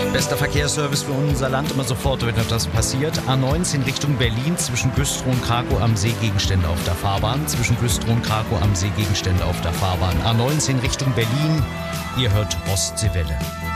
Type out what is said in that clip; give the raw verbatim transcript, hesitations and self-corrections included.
Bester Verkehrsservice für unser Land, immer sofort, wenn etwas passiert. A neunzehn Richtung Berlin, zwischen Güstrow und Krakow am See Gegenstände auf der Fahrbahn. Zwischen Güstrow und Krakow am See Gegenstände auf der Fahrbahn. A neunzehn Richtung Berlin, ihr hört Ostseewelle.